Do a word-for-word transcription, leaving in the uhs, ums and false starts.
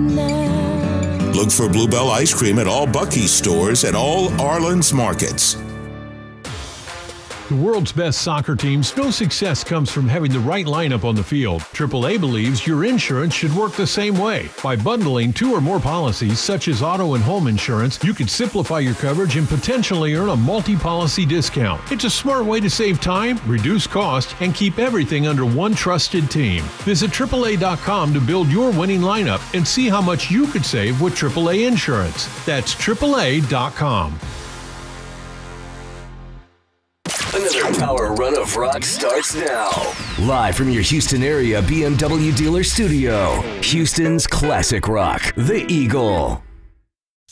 now. Look for Bluebell ice cream at all Buc-ee's stores and all Arlen's markets. The world's best soccer teams know success comes from having the right lineup on the field. triple A believes your insurance should work the same way. By bundling two or more policies, such as auto and home insurance, you can simplify your coverage and potentially earn a multi-policy discount. It's a smart way to save time, reduce cost, and keep everything under one trusted team. Visit triple A dot com to build your winning lineup and see how much you could save with triple A insurance. That's triple A dot com. Another power run of rock starts now. Live from your Houston area B M W dealer studio, Houston's classic rock, The Eagle.